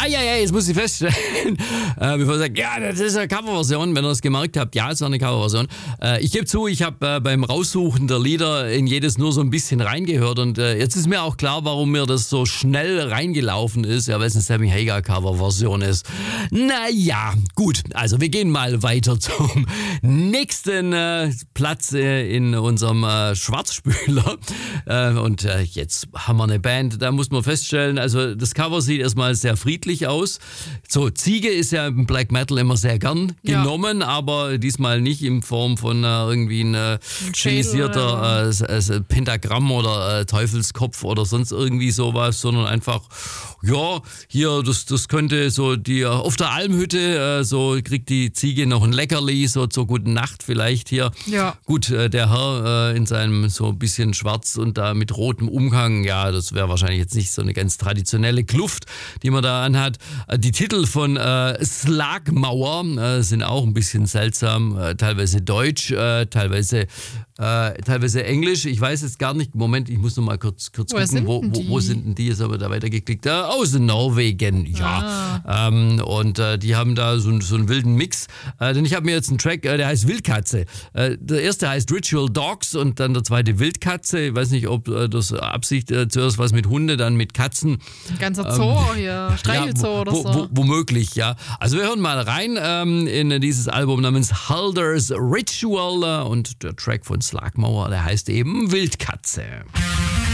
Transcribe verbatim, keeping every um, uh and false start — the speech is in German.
ja, ja, jetzt muss ich feststellen, äh, bevor ich sage, ja, das ist eine Coverversion, wenn ihr es gemerkt habt, ja, es war eine Coverversion. Äh, ich gebe zu, ich habe äh, beim Raussuchen der Lieder in jedes nur so ein bisschen reingehört und äh, jetzt ist mir auch klar, warum mir das so schnell reingelaufen ist, ja, weil es eine Sammy Hagar Coverversion ist. Naja, gut, also wir gehen mal weiter zum nächsten äh, Platz äh, in unserem äh, Schwarzspüler äh, und äh, jetzt haben wir eine Band, da muss man feststellen, also das Cover sieht erstmal sehr friedlich aus. So, Ziege ist ja im Black Metal immer sehr gern genommen, ja. aber diesmal nicht in Form von äh, irgendwie ein äh, stilisierter äh, äh, Pentagramm oder äh, Teufelskopf oder sonst irgendwie sowas, sondern einfach, ja, hier, das, das könnte so die, auf der Almhütte, äh, so kriegt die Ziege noch ein Leckerli, so zur guten Nacht vielleicht hier. Ja. Gut, äh, der Herr äh, in seinem so ein bisschen schwarz und da mit rotem Umhang, ja, das wäre wahrscheinlich jetzt nicht so eine ganz traditionelle Kluft, die man da anhat. Die Titel von äh, Slagmauer äh, sind auch ein bisschen seltsam, äh, teilweise deutsch, äh, teilweise äh, teilweise englisch. Ich weiß jetzt gar nicht, Moment, ich muss noch mal kurz, kurz Woher gucken, wo, wo, wo sind denn die? Jetzt haben wir da weitergeklickt. Äh, aus Norwegen, ja. Ah. Ähm, und äh, die haben da so, so einen wilden Mix. Äh, denn ich habe mir jetzt einen Track, äh, der heißt Wildkatze. Äh, der erste heißt Ritual Dogs und dann der zweite Wildkatze. Ich weiß nicht, ob äh, das Absicht äh, zuerst was mit Hunde, dann mit Katzen. Ein ganzer Zoo ähm, hier, Streichelzoo ja, wo, oder so. Wo, wo, womöglich, ja. Also wir hören mal rein ähm, in dieses Album namens Halder's Ritual äh, und der Track von Slagmauer, der heißt eben Wildkatze.